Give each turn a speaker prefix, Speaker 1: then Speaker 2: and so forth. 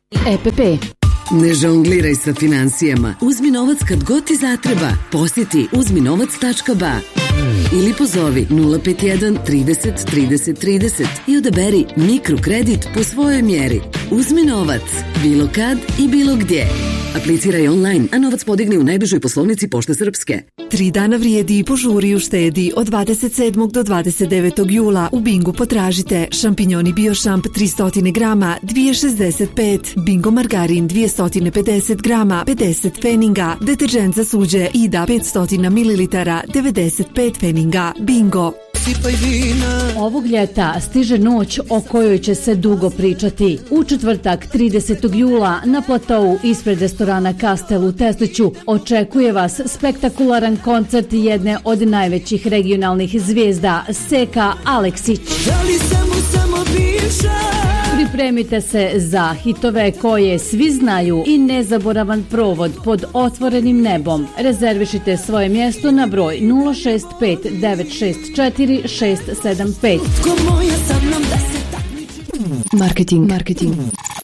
Speaker 1: EPP.
Speaker 2: Ne žongliraj sa financijama. Uzmi novac kad god ti zatreba. Posjeti uzminovac.ba ili pozovi 051 30 30 30 i odaberi mikrokredit po svojoj mjeri. Uzmi novac. Bilo kad i bilo gdje. Apliciraj online, a novac podigni u najbližoj poslovnici Pošte Srpske.
Speaker 3: 3 dana vrijedi i požuri u štedi. Od 27. do 29. jula u Bingu potražite šampinjoni Biošamp 300 grama 2,65, Bingo margarin 250 grama 50 pfeninga, deterđent za suđe Ida 500 ml 95 pfeninga. Bingo.
Speaker 1: Ovog ljeta stiže noć o kojoj će se dugo pričati. U četvrtak 30. jula na platovu ispred restorana Kastel u Tesliću očekuje vas spektakularan koncert jedne od najvećih regionalnih zvijezda Seka Aleksić. Pripremite se za hitove koje svi znaju i nezaboravan provod pod otvorenim nebom. Rezervišite svoje mjesto na broj 065 964 675.
Speaker 3: Marketing.